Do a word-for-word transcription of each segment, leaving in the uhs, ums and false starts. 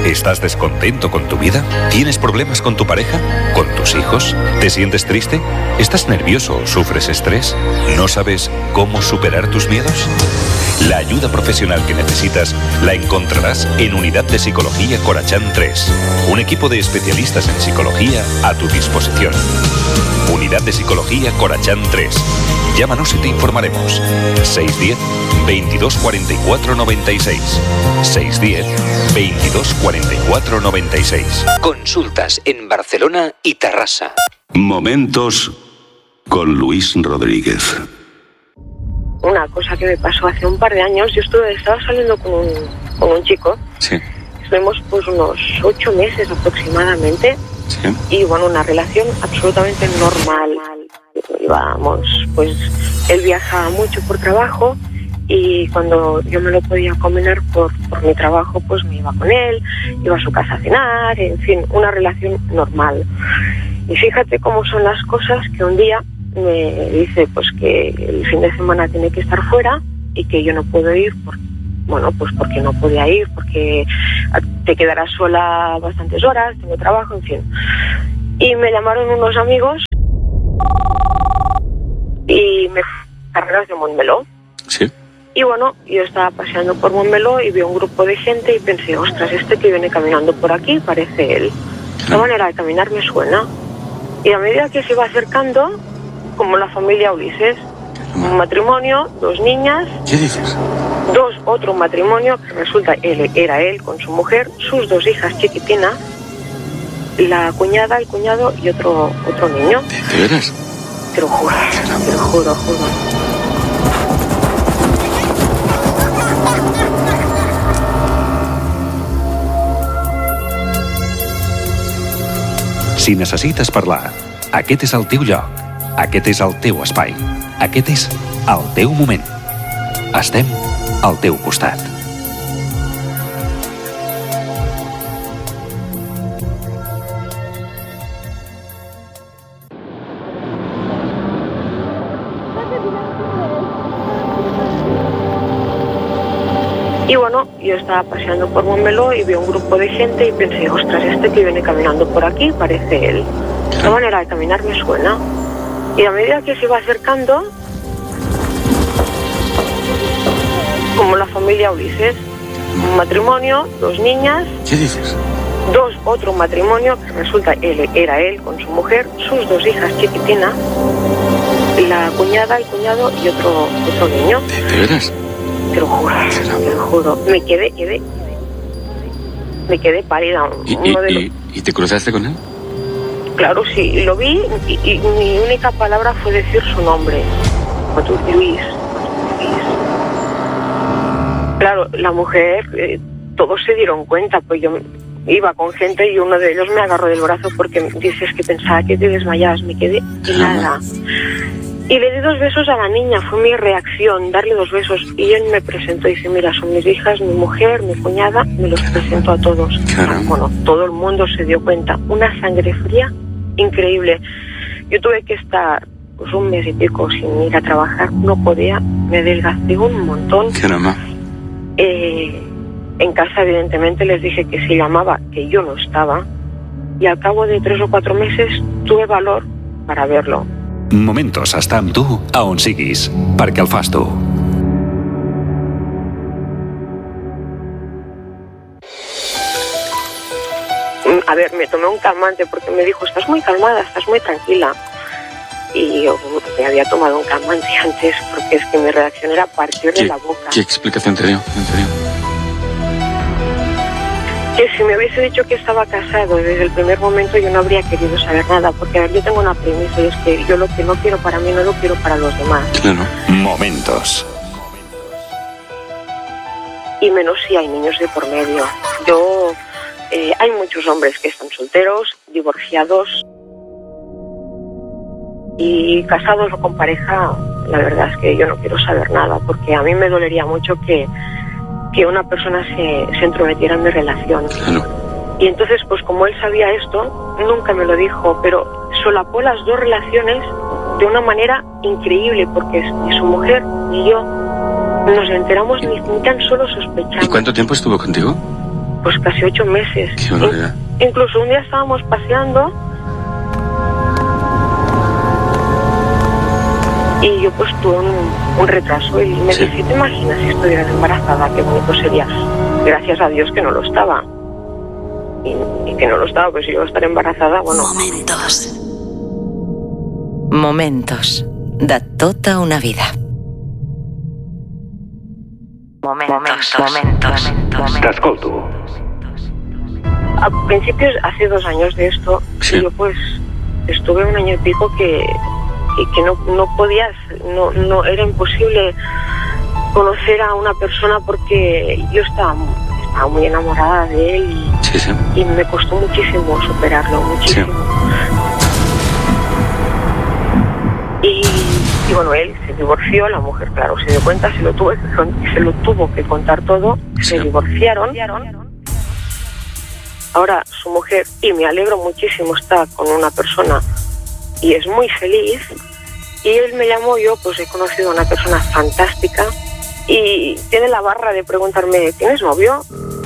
¿Estás descontento con tu vida? ¿Tienes problemas con tu pareja? ¿Con tus hijos? ¿Te sientes triste? ¿Estás nervioso o sufres estrés? ¿No sabes cómo superar tus miedos? La ayuda profesional que necesitas la encontrarás en Unidad de Psicología Corachán tres. Un equipo de especialistas en psicología a tu disposición. Unidad de Psicología Corachán tres. Llámanos y te informaremos. seis uno cero, veintidós cuarenta y cuatro noventa y seis. seis uno cero, veintidós cuarenta y cuatro noventa y seis. Consultas en Barcelona y Terrassa. Momentos con Luis Rodríguez. Una cosa que me pasó hace un par de años, yo estuve, estaba saliendo con un, con un chico. Sí. Estuvimos pues unos ocho meses aproximadamente. Sí. Y bueno, una relación absolutamente normal. Íbamos, pues él viajaba mucho por trabajo y cuando yo me lo podía combinar por, por mi trabajo, pues me iba con él, iba a su casa a cenar, en fin, una relación normal. Y fíjate cómo son las cosas, que un día me dice pues que el fin de semana tiene que estar fuera y que yo no puedo ir, por, bueno, pues porque no podía ir, porque te quedarás sola bastantes horas, tengo trabajo, en fin. Y me llamaron unos amigos y me fui a carreras de Montmeló. Sí. Y bueno, yo estaba paseando por Montmeló y vi un grupo de gente y pensé, ostras, este que viene caminando por aquí parece él. La manera de caminar me suena. Y a medida que se iba acercando, como la familia Ulises, un matrimonio, dos niñas. ¿Qué dices? Dos, otro matrimonio, que resulta él, era él con su mujer, sus dos hijas chiquitinas, la cuñada, el cuñado y otro otro niño. ¿De veras? Te lo juro, te lo juro, juro. Si necessites parlar, aquest és el teu lloc. Aquest és el teu espai. Aquest és el teu moment. Estem al teu costat. Y bueno, yo estaba paseando por Montmeló y vi un grupo de gente y pensé, ostras, este que viene caminando por aquí parece él. La manera de caminar me suena. Y a medida que se iba acercando, como la familia Ulises, un matrimonio, dos niñas. ¿Qué dices? Dos, otro matrimonio, que resulta él, era él con su mujer, sus dos hijas chiquitinas, la cuñada, el cuñado y otro otro niño. ¿De, de veras? Te lo juro, te lo juro. Me quedé, quedé, me quedé pálida. ¿Y, Uno de y, los... y, ¿Y te cruzaste con él? Claro, sí, lo vi y, y mi única palabra fue decir su nombre. Luis, Luis. Claro, la mujer, eh, todos se dieron cuenta, pues yo iba con gente y uno de ellos me agarró del brazo porque dices que pensaba que te desmayabas, me quedé helada. Y le di dos besos a la niña, fue mi reacción, darle dos besos. Y él me presentó y dice, mira, son mis hijas, mi mujer, mi cuñada, me los presentó a todos. Caramba. Bueno, todo el mundo se dio cuenta. Una sangre fría increíble. Yo tuve que estar pues, un mes y pico sin ir a trabajar, no podía, me adelgacé un montón. Caramba. Eh, en casa, evidentemente, les dije que si llamaba, que yo no estaba. Y al cabo de tres o cuatro meses tuve valor para verlo. Momentos estar amb tu a on siguis, perquè el fas tu. A ver, me tomé un calmante porque me dijo, estás muy calmada, estás muy tranquila. Y yo me había tomado un calmante antes porque es que mi reacción era partirle la boca. ¿Qué explicación te dio? ¿Te dio? Que si me hubiese dicho que estaba casado desde el primer momento yo no habría querido saber nada, porque a ver, yo tengo una premisa y es que yo lo que no quiero para mí no lo quiero para los demás. Claro. Momentos. Y menos si hay niños de por medio. Yo, eh, hay muchos hombres que están solteros, divorciados y casados o con pareja. La verdad es que yo no quiero saber nada, porque a mí me dolería mucho que que una persona se, se entrometiera en mi relación. Claro. Y entonces, pues como él sabía esto, nunca me lo dijo, pero solapó las dos relaciones de una manera increíble, porque ni su mujer ni yo nos enteramos ni, ni tan solo sospechamos. ¿Y cuánto tiempo estuvo contigo? pues casi ocho meses. Qué barbaridad. In- incluso un día estábamos paseando y yo pues tuve un, un retraso y me Sí. dice, ¿te imaginas si estuvieras embarazada? Qué bonito sería. Gracias a Dios que no lo estaba. Y, y que no lo estaba, pues si yo iba a estar embarazada, bueno... Momentos. Momentos de tota una vida. Momentos, momentos, momentos. T'escolto. A principios, hace dos años de esto, Sí. yo pues estuve un año y pico que, que, que no, no podías, no, no era imposible conocer a una persona porque yo estaba, estaba muy enamorada de él y, Sí, sí. y me costó muchísimo superarlo, muchísimo. Y, y bueno, él se divorció, la mujer, claro, se dio cuenta, se lo tuvo que, con- se lo tuvo que contar todo, Sí. se divorciaron. Ahora su mujer, y me alegro muchísimo, está con una persona y es muy feliz. Y él me llamó, yo pues he conocido a una persona fantástica y tiene la barra de preguntarme, ¿tienes novio?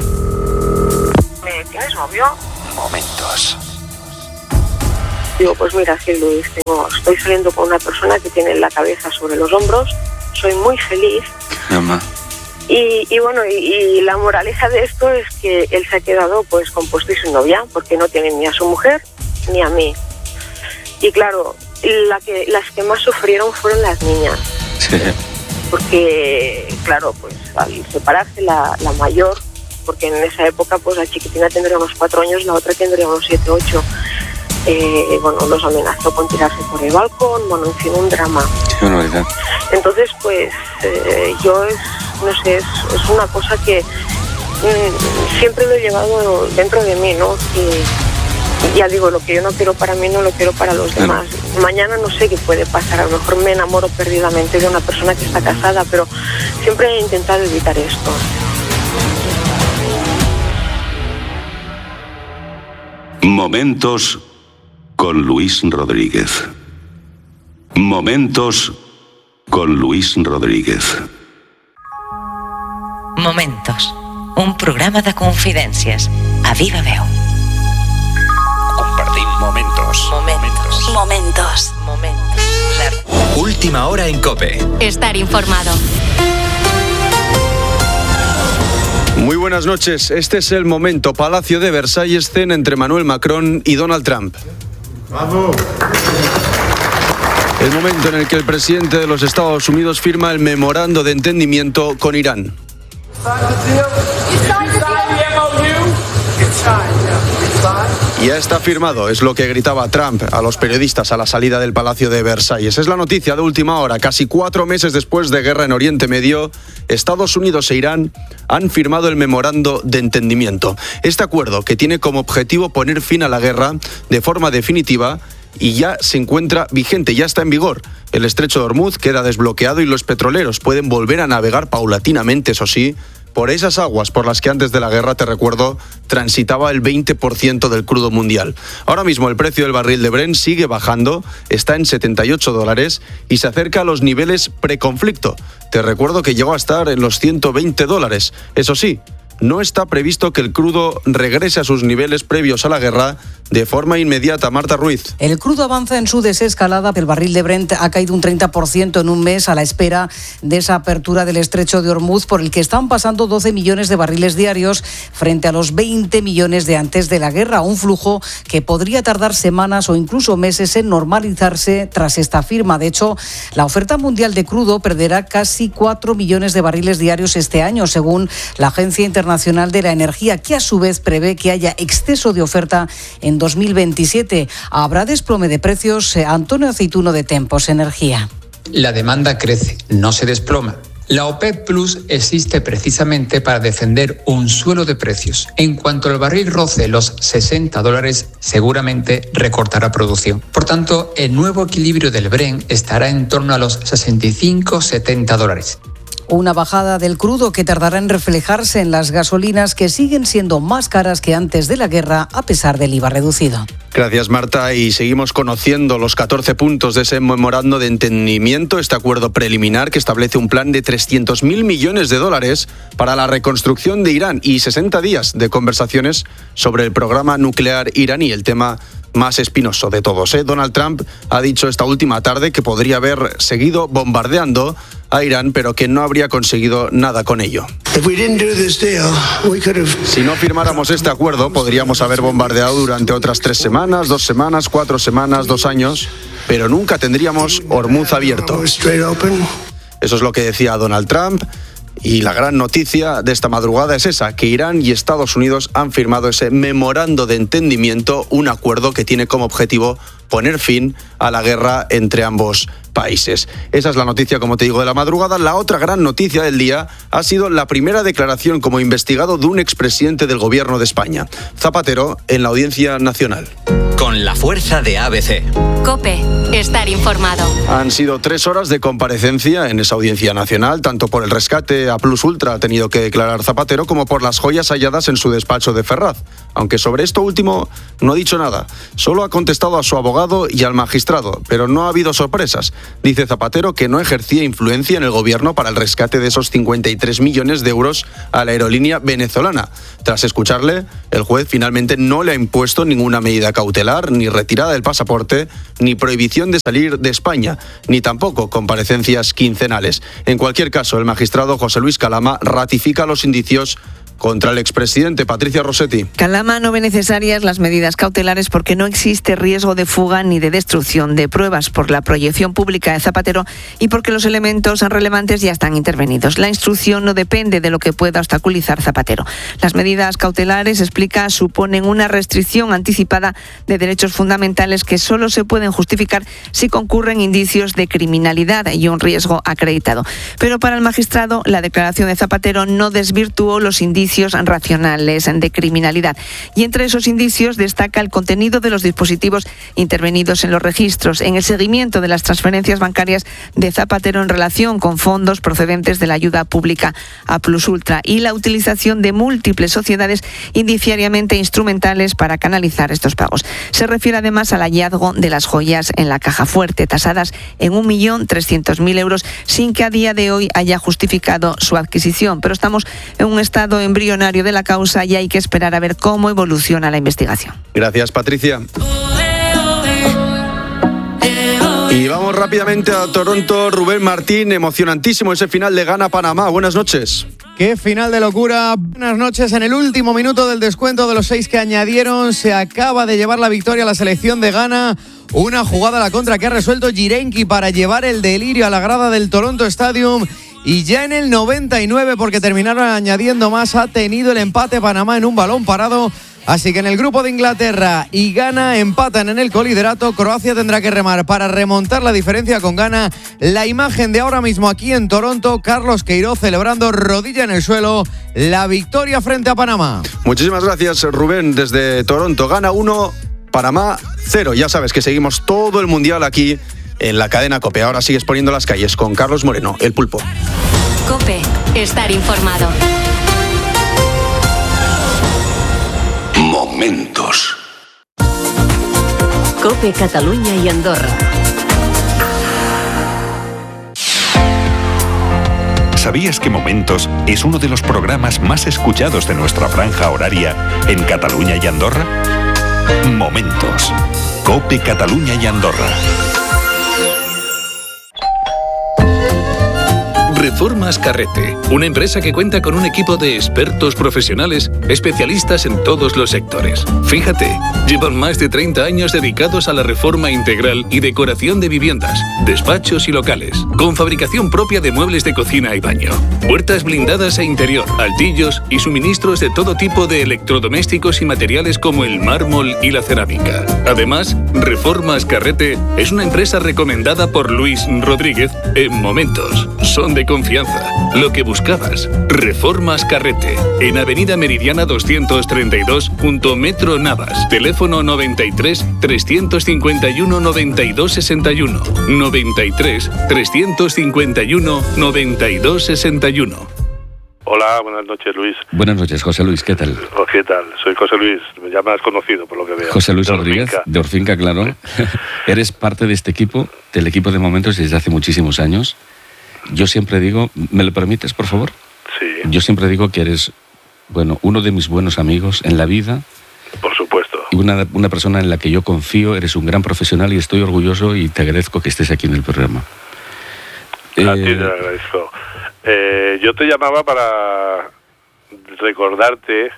¿Me ¿Tienes novio? Momentos. Digo, pues mira, sí, Luis, tengo, estoy saliendo con una persona que tiene la cabeza sobre los hombros, soy muy feliz. Mamá. Y, y bueno, y, y la moraleja de esto es que él se ha quedado pues compuesto y sin novia, porque no tiene ni a su mujer ni a mí. Y claro, la que, las que más sufrieron fueron las niñas, Sí. porque claro, pues al separarse la, la mayor, porque en esa época pues la chiquitina tendría unos cuatro años, la otra tendría unos siete, ocho. Eh, bueno, los amenazó con tirarse por el balcón, bueno, en fin, un drama. Qué barbaridad. Entonces, pues eh, yo es, no sé, es, es una cosa que mm, siempre lo he llevado dentro de mí, ¿no? Y ya digo, lo que yo no quiero para mí no lo quiero para los Claro. demás. Mañana no sé qué puede pasar, a lo mejor me enamoro perdidamente de una persona que está casada, pero siempre he intentado evitar esto. Momentos con Luis Rodríguez. Momentos con Luis Rodríguez. Momentos. Un programa de confidències a viva veu. Compartim momentos. Momentos. Momentos. Momentos. La... Última hora en COPE. Estar informado. Muy buenas noches. Este es el momento. Palacio de Versalles, cena entre Emmanuel Macron y Donald Trump. ¡Bravo! El momento en el que el presidente de los Estados Unidos firma el memorando de entendimiento con Irán. Ya está firmado, es lo que gritaba Trump a los periodistas a la salida del Palacio de Versalles. Es la noticia de última hora. Casi cuatro meses después de guerra en Oriente Medio, Estados Unidos e Irán han firmado el memorando de entendimiento. Este acuerdo, que tiene como objetivo poner fin a la guerra de forma definitiva, y ya se encuentra vigente, ya está en vigor. El estrecho de Hormuz queda desbloqueado y los petroleros pueden volver a navegar paulatinamente, eso sí, por esas aguas por las que antes de la guerra, te recuerdo, transitaba el veinte por ciento del crudo mundial. Ahora mismo el precio del barril de Brent sigue bajando, está en setenta y ocho dólares y se acerca a los niveles preconflicto. Te recuerdo que llegó a estar en los ciento veinte dólares. Eso sí, no está previsto que el crudo regrese a sus niveles previos a la guerra de forma inmediata. Marta Ruiz. El crudo avanza en su desescalada. El barril de Brent ha caído un treinta por ciento en un mes a la espera de esa apertura del estrecho de Hormuz, por el que están pasando doce millones de barriles diarios frente a los veinte millones de antes de la guerra. Un flujo que podría tardar semanas o incluso meses en normalizarse tras esta firma. De hecho, la oferta mundial de crudo perderá casi cuatro millones de barriles diarios este año, según la Agencia Internacional de la Energía, que a su vez prevé que haya exceso de oferta en dos mil veintisiete. Habrá desplome de precios. Antonio Aceituno, de Tempos Energía. La demanda crece, no se desploma. La OPEP Plus existe precisamente para defender un suelo de precios. En cuanto el barril roce los sesenta dólares, seguramente recortará producción. Por tanto, el nuevo equilibrio del Brent estará en torno a los sesenta y cinco a setenta dólares. Una bajada del crudo que tardará en reflejarse en las gasolinas, que siguen siendo más caras que antes de la guerra a pesar del I V A reducido. Gracias, Marta. Y seguimos conociendo los catorce puntos de ese memorando de entendimiento, este acuerdo preliminar que establece un plan de trescientos mil millones de dólares para la reconstrucción de Irán y sesenta días de conversaciones sobre el programa nuclear iraní, el tema más espinoso de todos, ¿eh? Donald Trump ha dicho esta última tarde que podría haber seguido bombardeando a Irán, pero que no habría conseguido nada con ello. Si no firmáramos este acuerdo, podríamos haber bombardeado durante otras tres semanas, dos semanas, cuatro semanas, dos años, pero nunca tendríamos Hormuz abierto. Eso es lo que decía Donald Trump. Y la gran noticia de esta madrugada es esa, que Irán y Estados Unidos han firmado ese memorando de entendimiento, un acuerdo que tiene como objetivo poner fin a la guerra entre ambos países. Esa es la noticia, como te digo, de la madrugada. La otra gran noticia del día ha sido la primera declaración como investigado de un expresidente del gobierno de España, Zapatero, en la Audiencia Nacional. Con la fuerza de A B C. COPE, estar informado. Han sido tres horas de comparecencia en esa Audiencia Nacional, tanto por el rescate a Plus Ultra ha tenido que declarar Zapatero, como por las joyas halladas en su despacho de Ferraz. Aunque sobre esto último no ha dicho nada. Solo ha contestado a su abogado y al magistrado, pero no ha habido sorpresas. Dice Zapatero que no ejercía influencia en el gobierno para el rescate de esos cincuenta y tres millones de euros a la aerolínea venezolana. Tras escucharle, el juez finalmente no le ha impuesto ninguna medida cautelar, ni retirada del pasaporte, ni prohibición de salir de España, ni tampoco comparecencias quincenales. En cualquier caso, el magistrado José Luis Calama ratifica los indicios contra el expresidente. Patricia Rossetti. Calama no ve necesarias las medidas cautelares porque no existe riesgo de fuga ni de destrucción de pruebas por la proyección pública de Zapatero y porque los elementos relevantes ya están intervenidos. La instrucción no depende de lo que pueda obstaculizar Zapatero. Las medidas cautelares, explica, suponen una restricción anticipada de derechos fundamentales que solo se pueden justificar si concurren indicios de criminalidad y un riesgo acreditado. Pero para el magistrado, la declaración de Zapatero no desvirtuó los indicios racionales de criminalidad. Y entre esos indicios destaca el contenido de los dispositivos intervenidos en los registros, en el seguimiento de las transferencias bancarias de Zapatero en relación con fondos procedentes de la ayuda pública a Plus Ultra y la utilización de múltiples sociedades indiciariamente instrumentales para canalizar estos pagos. Se refiere además al hallazgo de las joyas en la caja fuerte, tasadas en un millón trescientos mil euros, sin que a día de hoy haya justificado su adquisición. Pero estamos en un estado en embrionario de la causa y hay que esperar a ver cómo evoluciona la investigación. Gracias, Patricia. Y vamos rápidamente a Toronto. Rubén Martín, emocionantísimo ese final de Ghana-Panamá. Buenas noches. Qué final de locura. Buenas noches. En el último minuto del descuento de los seis que añadieron, se acaba de llevar la victoria a la selección de Ghana. Una jugada a la contra que ha resuelto Jirenki para llevar el delirio a la grada del Toronto Stadium. Y ya en el noventa y nueve, porque terminaron añadiendo más, ha tenido el empate Panamá en un balón parado. Así que en el grupo de Inglaterra y Ghana empatan en el coliderato. Croacia tendrá que remar para remontar la diferencia con Ghana. La imagen de ahora mismo aquí en Toronto, Carlos Queiroz celebrando rodilla en el suelo la victoria frente a Panamá. Muchísimas gracias, Rubén, desde Toronto. Ghana uno, Panamá cero. Ya sabes que seguimos todo el Mundial aquí en la cadena COPE. Ahora sigues poniendo las calles con Carlos Moreno, el Pulpo. COPE, estar informado. Momentos. COPE Cataluña y Andorra. ¿Sabías que Momentos es uno de los programas más escuchados de nuestra franja horaria en Cataluña y Andorra? Momentos. COPE Cataluña y Andorra. Reformas Carrete, una empresa que cuenta con un equipo de expertos profesionales especialistas en todos los sectores. Fíjate, llevan más de treinta años dedicados a la reforma integral y decoración de viviendas, despachos y locales, con fabricación propia de muebles de cocina y baño, puertas blindadas e interior, altillos y suministros de todo tipo de electrodomésticos y materiales como el mármol y la cerámica. Además, Reformas Carrete es una empresa recomendada por Luis Rodríguez en Momentos. Son de confianza confianza. Lo que buscabas. Reformas Carrete. En Avenida Meridiana doscientos treinta y dos, junto Metro Navas. Teléfono noventa y tres, trescientos cincuenta y uno, noventa y dos sesenta y uno. noventa y tres, trescientos cincuenta y uno, noventa y dos sesenta y uno. Hola, buenas noches, Luis. Buenas noches, José Luis, ¿qué tal? Oh, ¿Qué tal? Soy José Luis, ya me has conocido por lo que veo. José Luis de Rodríguez, Orfinca. de Orfinca, claro. Eres parte de este equipo, del equipo de Momentos desde hace muchísimos años. Yo siempre digo, ¿me lo permites, por favor? Sí. Yo siempre digo que eres, bueno, uno de mis buenos amigos en la vida. Por supuesto. Y una, una persona en la que yo confío, eres un gran profesional y estoy orgulloso y te agradezco que estés aquí en el programa. A Eh, ti te agradezco. Eh, yo te llamaba para recordarte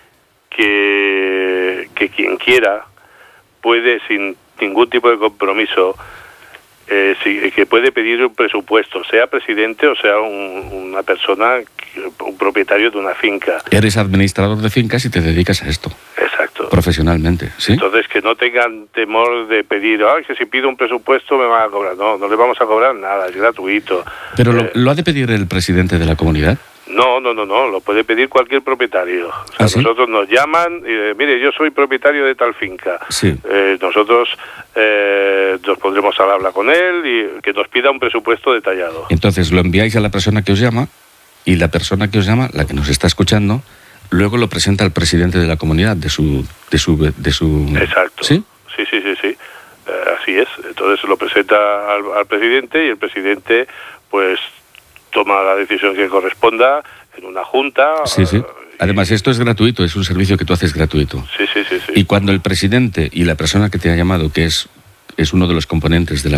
que, que quien quiera puede, sin ningún tipo de compromiso, eh, si, que puede pedir un presupuesto, sea presidente o sea un, una persona, un propietario de una finca. Eres administrador de fincas y te dedicas a esto. Exacto. Profesionalmente, ¿sí? Entonces, que no tengan temor de pedir, ay, que si pido un presupuesto me van a cobrar. No, no le vamos a cobrar nada, es gratuito. Pero lo, Eh, lo ha de pedir el presidente de la comunidad. No, no, no, no, lo puede pedir cualquier propietario. O sea, ¿Ah, sí? nosotros nos llaman y eh, mire, yo soy propietario de tal finca. Sí. Eh, nosotros eh, nos pondremos al habla con él y que nos pida un presupuesto detallado. Entonces lo enviáis a la persona que os llama y la persona que os llama, la que nos está escuchando, luego lo presenta al presidente de la comunidad, de su... De su, de su Exacto. ¿Sí? Sí, sí, sí, sí. Eh, así es. Entonces lo presenta al, al presidente y el presidente, pues, toma la decisión que corresponda en una junta. Sí, sí. Además, esto es gratuito, es un servicio que tú haces gratuito. Sí, sí, sí, sí. Y cuando el presidente y la persona que te ha llamado, que es, es uno de los componentes de la